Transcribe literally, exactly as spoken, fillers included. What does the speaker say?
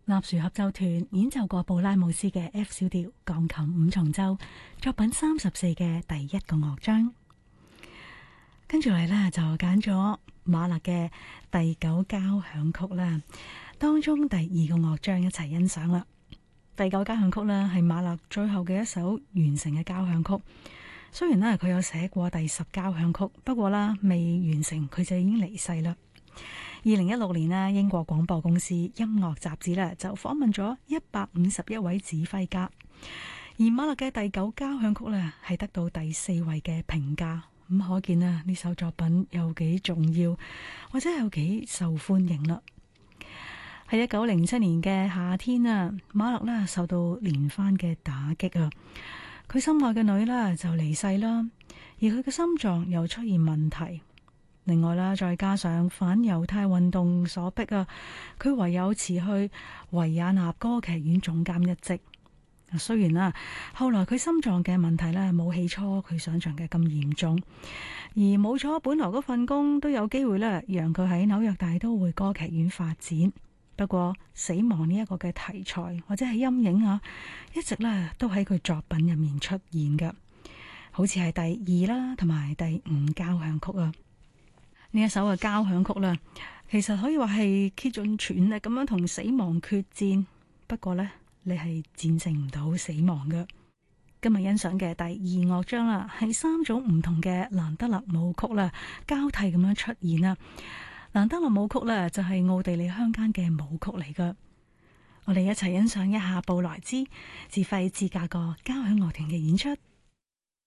納殊合奏團演奏過布拉姆斯嘅 F 小調鋼琴五重奏作品三十四嘅第一個樂章。跟住嚟呢，就揀咗馬勒嘅第九交響曲啦，當中第二個樂章一齊欣賞啦。第九交響曲呢係馬勒最後嘅一首完成嘅交響曲。雖然呢佢有寫過第十交響曲，不過啦未完成佢就已經離世啦。二零一六年呢，英國廣播公司音樂雜誌呢就訪問咗一百五十一位指揮家，而馬勒嘅第九交響曲呢係得到第四位嘅評價。咁可見啊，呢首作品有幾重要，或者有幾受歡迎啦。喺一九零七年嘅夏天啊，馬勒呢受到連番嘅打擊啊，佢心愛嘅女呢就離世啦，而佢嘅心臟又出現問題。另外啦，再加上反猶太運動所逼啊，佢唯有辭去維也納歌劇院總監一職。雖然啦，後來佢心臟嘅問題咧冇起初佢想象嘅咁嚴重，而冇咗本來嗰份工都有機會咧，讓佢喺紐約大都會歌劇院發展。不過死亡呢一個嘅題材或者係陰影啊，一直咧都喺佢作品入面出現嘅，好似係第二啦，同埋第五交響曲啊。呢一首嘅交響曲啦，其實可以話係竭盡全力咁樣同死亡決戰。不過呢，你係戰勝唔到死亡嘅。今日欣賞嘅第二樂章啦，係三種唔同嘅蘭德勒舞曲啦，交替咁樣出現啦。蘭德勒舞曲呢，就係奧地利鄉間嘅舞曲嚟噶。我哋一齊欣賞一下布萊茲自費芝加哥交響樂團嘅演出。